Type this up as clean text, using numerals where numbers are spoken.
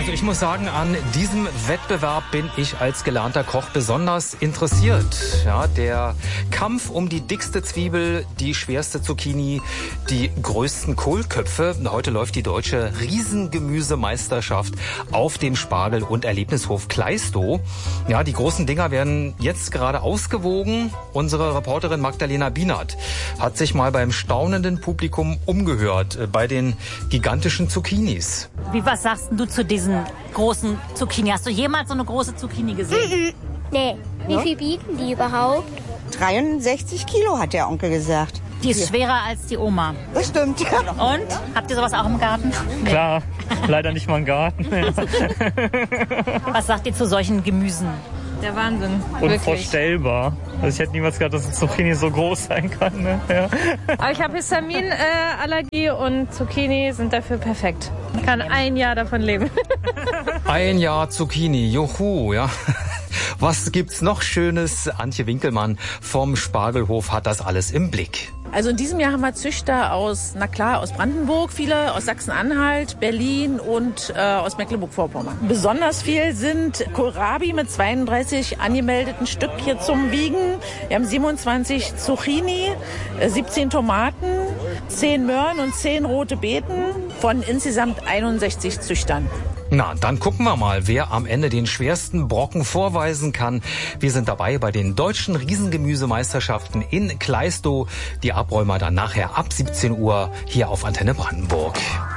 Also ich muss sagen, an diesem Wettbewerb bin ich als gelernter Koch besonders interessiert. Ja, der Kampf um die dickste Zwiebel, die schwerste Zucchini, die größten Kohlköpfe. Heute läuft die deutsche Riesengemüsemeisterschaft auf dem Spargel- und Erlebnishof Kleistow. Ja, die großen Dinger werden jetzt gerade ausgewogen. Unsere Reporterin Magdalena Bienert hat sich mal beim staunenden Publikum umgehört bei den gigantischen Zucchinis. Was sagst du zu diesen großen Zucchini? Hast du jemals so eine große Zucchini gesehen? Nee. Wie viel bieten die überhaupt? 63 Kilo, hat der Onkel gesagt. Die ist schwerer als die Oma. Das stimmt. Und? Habt ihr sowas auch im Garten? Nee. Klar, leider nicht mal im Garten. Was sagt ihr zu solchen Gemüsen? Der Wahnsinn. Unvorstellbar. Also ich hätte niemals gedacht, dass eine Zucchini so groß sein kann. Ne? Ja. Aber ich habe Histaminallergie und Zucchini sind dafür perfekt. Ich kann ein Jahr davon leben. Ein Jahr Zucchini, juhu, ja. Was gibt's noch Schönes? Antje Winkelmann vom Spargelhof hat das alles im Blick. Also in diesem Jahr haben wir Züchter aus Brandenburg, viele aus Sachsen-Anhalt, Berlin und aus Mecklenburg-Vorpommern. Besonders viel sind Kohlrabi mit 32 angemeldeten Stück hier zum Wiegen. Wir haben 27 Zucchini, 17 Tomaten, 10 Möhren und 10 rote Beeten von insgesamt 61 Züchtern. Na, dann gucken wir mal, wer am Ende den schwersten Brocken vorweisen kann. Wir sind dabei bei den deutschen Riesengemüsemeisterschaften in Kleistow. Die Abräumer dann nachher ab 17 Uhr hier auf Antenne Brandenburg.